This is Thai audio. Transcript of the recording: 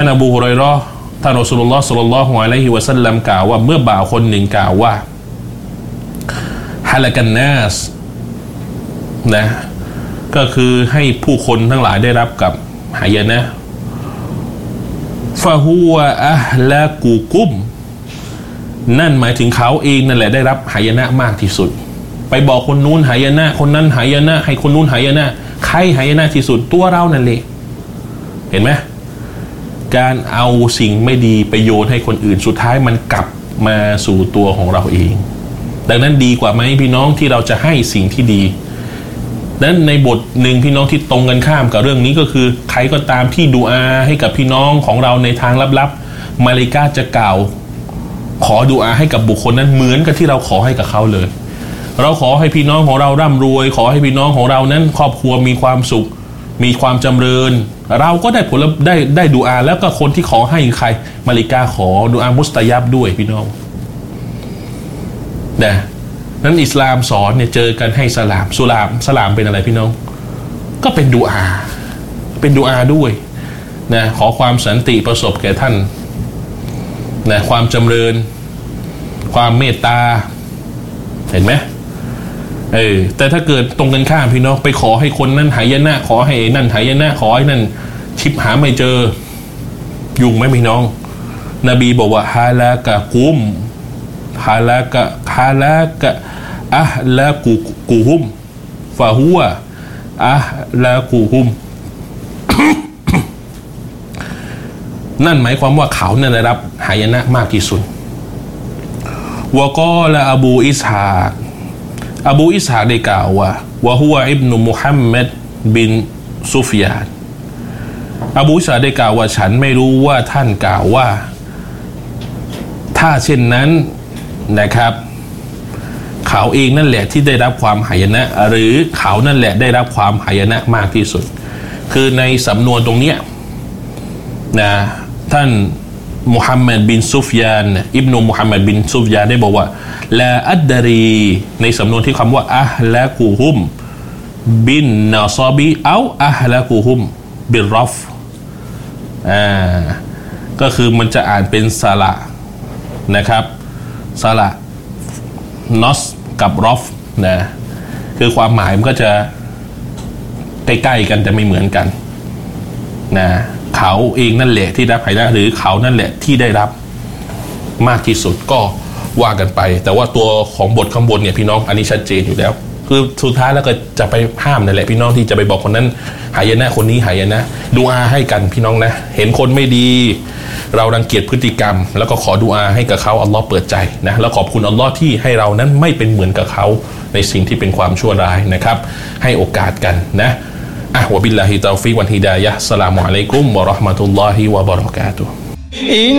นอบูฮุรอยเราะห์ท่านรอซูลุลลอฮ์ ศ็อลลัลลอฮุอะลัยฮิวะซัลลัมกล่าวว่าเมื่อบ่าวคนหนึ่งกล่าวว่าฮะละกันนัสนะก็คือให้ผู้คนทั้งหลายได้รับกับหายนะฟะฮุวะอะห์ละกุกุมนั่นหมายถึงเขาเองนั่นแหละได้รับหายนะมากที่สุดไปบอกคนนู้นหายนะคนนั้นหายนะให้คนนู้นหายนะใครหายนะที่สุดตัวเรานั่นแหละเห็นไหมการเอาสิ่งไม่ดีไปโยนให้คนอื่นสุดท้ายมันกลับมาสู่ตัวของเราเองดังนั้นดีกว่าไหมพี่น้องที่เราจะให้สิ่งที่ดีนั้นในบทหนึ่งพี่น้องที่ตรงกันข้ามกับเรื่องนี้ก็คือใครก็ตามที่ดุอาให้กับพี่น้องของเราในทางลับๆมาลาอิกะฮ์จะกล่าวขอดุอาให้กับบุคคลนั้นเหมือนกับที่เราขอให้กับเขาเลยเราขอให้พี่น้องของเราร่ำรวยขอให้พี่น้องของเรานั้นครอบครัวมีความสุขมีความจำเริญเราก็ได้ผลได้ดุอาแล้วก็คนที่ขอให้ใครมาลาอิกะฮ์ขอดุอามุสตะญับด้วยพี่น้องนะนั้นอิสลามสอนเนี่ยเจอกันให้สลามสลามเป็นอะไรพี่น้องก็เป็นดุอาด้วยนะขอความสันติประสบแก่ท่านนะความจำเริญความเมตตาเห็นไหมแต่ถ้าเกิดตรงกันข้ามพี่น้องไปขอให้คนนั้นหายนะขอให้นั่นหายนะขอให้นั่นชิบหาไม่เจอยุ่งไหมพี่น้องนบีบอกว่าฮาลากะกุมฮาลากะอะห์ลากุฮุมฟะฮุวะอะห์ลากุฮุม นั่นหมายความว่าเขาเนี่ยได้รับหายนะมากที่สุดวะกอละอบูอิสฮากได้กล่าวว่าวะฮุวะอิบนุมุฮัมมัดบินซุฟยานอบูอิสฮากได้กล่าวว่าฉันไม่รู้ว่าท่านกล่าวว่าถ้าเช่นนั้นนะครับเขาเองนั่นแหละที่ได้รับความหายนะหรือเขานั่นแหละได้รับความหายนะมากที่สุดคือในสำนวนตรงเนี้ยนะท่านมุฮัมมัดบินซุฟยานอิบนุมุฮัมมัดบินซุฟยานได้บอกว่าลาอัดดารีในสำนวนที่คำว่าอะห์ละกูฮุมบินนาซอบีเอาอะห์ละกูฮุมบิรอฟก็คือมันจะอ่านเป็นสระนะครับสระนอสกับรอฟนะคือความหมายมันก็จะใกล้ๆกันแต่ไม่เหมือนกันนะเขาเองนั่นแหละที่รับหายนะหรือเขานั่นแหละที่ได้รับมากที่สุดก็ว่ากันไปแต่ว่าตัวของบทข้างบนเนี่ยพี่น้องอันนี้ชัดเจนอยู่แล้วคือสุดท้ายแล้วก็จะไปห้ามนั่นแหละพี่น้องที่จะไปบอกคนนั้นหายนะคนนี้หายนะดุอาให้กันพี่น้องนะเห็นคนไม่ดีเรารังเกียจพฤติกรรมแล้วก็ขอดุอาให้กับเขาอัลลอฮ์เปิดใจนะแล้วขอบคุณอัลลอฮ์ที่ให้เรานั้นไม่เป็นเหมือนกับเขาในสิ่งที่เป็นความชั่วร้ายนะครับให้โอกาสกันนะวะบิลลาฮิตอฟิกวัลฮิดายะฮ์อัสสลามุอะลัยกุมวะเราะห์มะตุลลอฮิวะบะเราะกาตุฮ์